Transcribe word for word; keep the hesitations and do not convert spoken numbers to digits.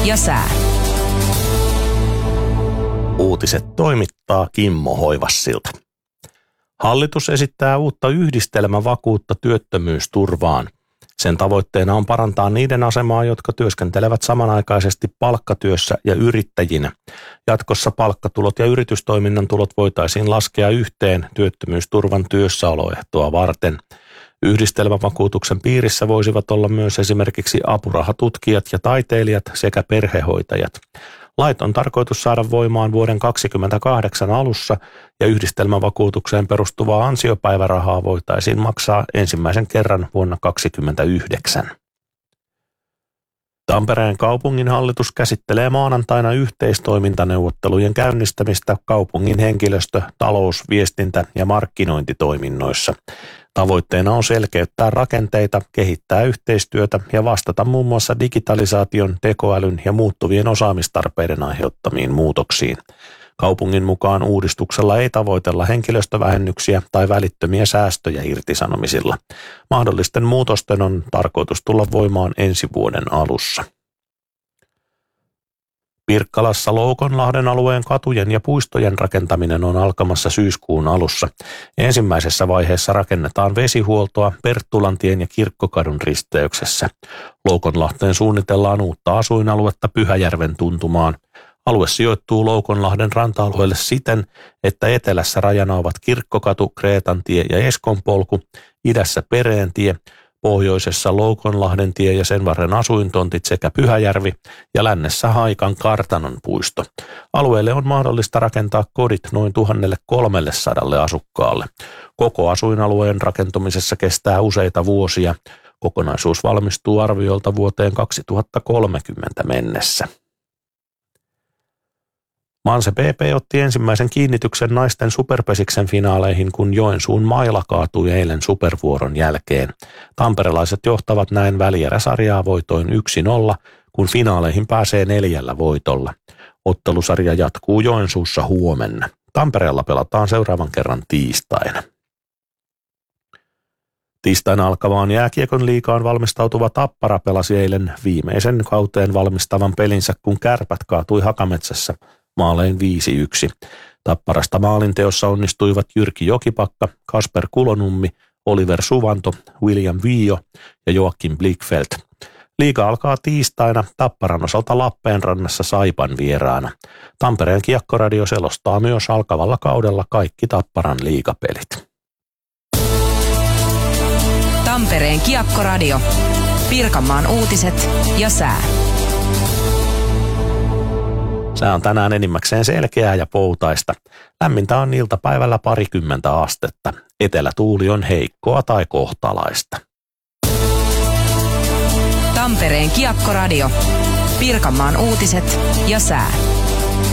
ja sää. Uutiset toimittaa Kimmo Hoivassilta. Hallitus esittää uutta yhdistelmävakuutta työttömyysturvaan. Sen tavoitteena on parantaa niiden asemaa, jotka työskentelevät samanaikaisesti palkkatyössä ja yrittäjinä. Jatkossa palkkatulot ja yritystoiminnan tulot voitaisiin laskea yhteen työttömyysturvan työssäoloehtoa varten. Yhdistelmävakuutuksen piirissä voisivat olla myös esimerkiksi apurahatutkijat ja taiteilijat sekä perhehoitajat. Lait on tarkoitus saada voimaan vuoden kaksikymmentäkahdeksan alussa ja yhdistelmävakuutukseen perustuvaa ansiopäivärahaa voitaisiin maksaa ensimmäisen kerran vuonna kaksikymmentäyhdeksän. Tampereen kaupunginhallitus käsittelee maanantaina yhteistoimintaneuvottelujen käynnistämistä kaupungin henkilöstö-, talous-, viestintä- ja markkinointitoiminnoissa. Tavoitteena on selkeyttää rakenteita, kehittää yhteistyötä ja vastata muun muassa digitalisaation, tekoälyn ja muuttuvien osaamistarpeiden aiheuttamiin muutoksiin. Kaupungin mukaan uudistuksella ei tavoitella henkilöstövähennyksiä tai välittömiä säästöjä irtisanomisilla. Mahdollisten muutosten on tarkoitus tulla voimaan ensi vuoden alussa. Pirkkalassa Loukonlahden alueen katujen ja puistojen rakentaminen on alkamassa syyskuun alussa. Ensimmäisessä vaiheessa rakennetaan vesihuoltoa Perttulantien ja Kirkkokadun risteyksessä. Loukonlahteen suunnitellaan uutta asuinaluetta Pyhäjärven tuntumaan. Alue sijoittuu Loukonlahden ranta-alueelle siten, että etelässä rajana ovat Kirkkokatu, Kreetantie ja Eskonpolku, idässä Pereentie, pohjoisessa Loukonlahden tie ja sen varren asuintontit sekä Pyhäjärvi ja lännessä Haikan kartanon puisto. Alueelle on mahdollista rakentaa kodit noin tuhatkolmesataa asukkaalle. Koko asuinalueen rakentumisessa kestää useita vuosia. Kokonaisuus valmistuu arviolta vuoteen kaksituhattakolmekymmentä mennessä. Manse B P otti ensimmäisen kiinnityksen naisten superpesiksen finaaleihin, kun Joensuun Maila kaatui eilen supervuoron jälkeen. Tamperelaiset johtavat näin välieräsarjaa voitoin yksi nolla, kun finaaleihin pääsee neljällä voitolla. Ottelusarja jatkuu Joensuussa huomenna. Tampereella pelataan seuraavan kerran tiistaina. Tiistaina alkavaan jääkiekon liigaan valmistautuva Tappara pelasi eilen viimeisen kauteen valmistavan pelinsä, kun Kärpät kaatui Hakametsässä maalein viisi yksi. Tapparasta maalinteossa onnistuivat Jyrki Jokipakka, Kasper Kulonummi, Oliver Suvanto, William Vio ja Joakim Blickfeldt. Liiga alkaa tiistaina Tapparan osalta Lappeenrannassa Saipan vieraana. Tampereen Kiekkoradio selostaa myös alkavalla kaudella kaikki Tapparan liigapelit. Tampereen Kiekkoradio. Pirkanmaan uutiset ja sää. Sää on tänään enimmäkseen selkeää ja poutaista. Lämmintä on iltapäivällä parikymmentä astetta. Etelätuuli on heikkoa tai kohtalaista. Tampereen Kiekkoradio. Pirkanmaan uutiset ja sää.